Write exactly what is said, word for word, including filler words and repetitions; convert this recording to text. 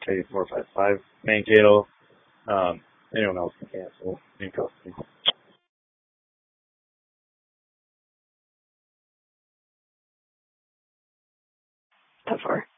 K four five five Mankato. Um, anyone else can cancel in custody. That far.